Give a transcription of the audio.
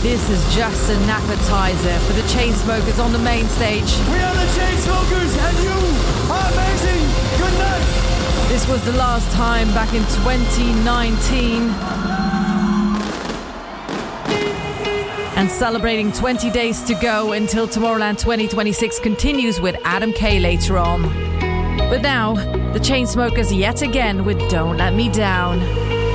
This is just an appetizer for the Chainsmokers on the main stage. We are the Chainsmokers and you are amazing. Good night. This was the last time back in 2019. And celebrating 20 days to go until Tomorrowland 2026 continues with Adam K later on. But now, the Chainsmokers yet again with Don't Let Me Down.